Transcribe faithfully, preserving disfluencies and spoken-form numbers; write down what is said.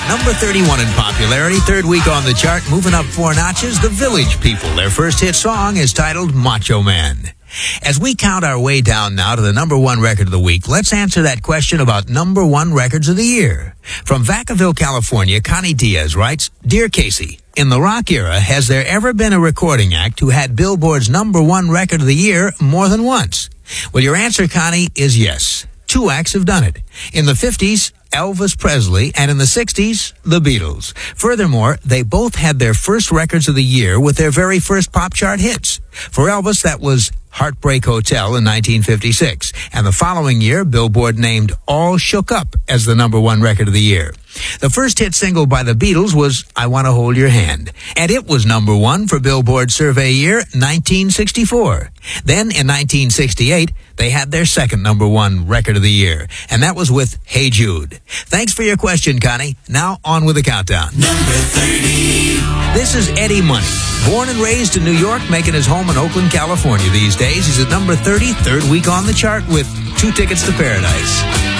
Number thirty-one in popularity, third week on the chart, moving up four notches, The Village People. Their first hit song is titled Macho Man. As we count our way down now to the number one record of the week, let's answer that question about number one records of the year. From Vacaville, California, Connie Diaz writes, Dear Casey, in the rock era, has there ever been a recording act who had Billboard's number one record of the year more than once? Well, your answer, Connie, is yes. Two acts have done it. In the fifties, Elvis Presley, and in the sixties, the Beatles. Furthermore, they both had their first records of the year with their very first pop chart hits. For Elvis, that was Heartbreak Hotel in nineteen fifty-six. And the following year, Billboard named All Shook Up as the number one record of the year. The first hit single by the Beatles was I Want to Hold Your Hand, and it was number one for Billboard survey year nineteen sixty-four. Then in nineteen sixty-eight, they had their second number one record of the year, and that was with Hey Jude. Thanks for your question, Connie. Now on with the countdown. Number thirty. This is Eddie Money. Born and raised in New York, making his home in Oakland, California these days. He's at number thirty, third week on the chart with Two Tickets to Paradise.